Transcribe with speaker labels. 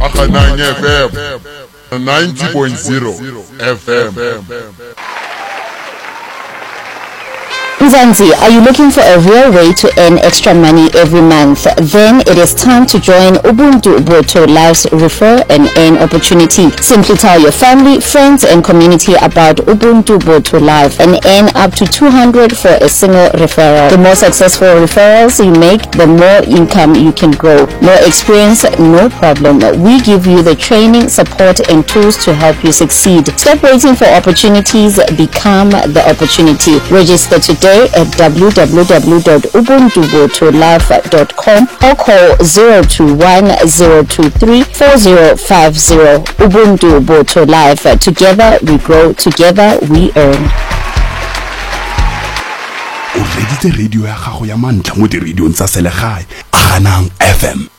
Speaker 1: Akhananya FM 90.0 FM.
Speaker 2: Mzansi, are you looking for a real way to earn extra money every month? Then it is time to join Ubuntu Boto Life's Refer and Earn opportunity. Simply tell your family, friends, and community about Ubuntu Boto Life and earn up to 200 for a single referral. The more successful referrals you make, the more income you can grow. No experience, no problem. We give you the training, support, and tools to help you succeed. Stop waiting for opportunities. Become the opportunity. Register today at www.ubuntubotolife.com or call 021-023-4050. Ubuntu Boto Life. Together we grow, together we earn.
Speaker 3: O reditse radio ya gago ya mantla mo di radio tsa selegae. Akhanang FM